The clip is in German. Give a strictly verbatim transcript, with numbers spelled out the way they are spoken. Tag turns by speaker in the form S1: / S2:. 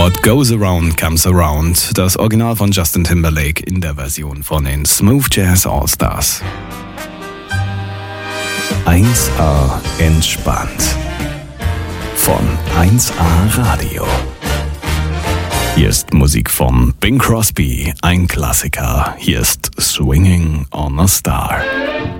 S1: What Goes Around Comes Around, das Original von Justin Timberlake in der Version von den Smooth Jazz All-Stars. eins A entspannt von eins A Radio. Hier ist Musik von Bing Crosby, ein Klassiker. Hier ist Swinging on a Star.